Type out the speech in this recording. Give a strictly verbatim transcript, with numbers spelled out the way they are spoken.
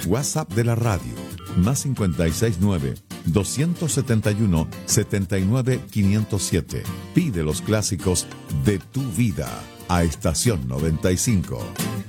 WhatsApp de la radio, más cincuenta y seis nueve, doscientos setenta y uno, setenta y nueve, quinientos siete. Pide los clásicos de tu vida a Estación noventa y cinco.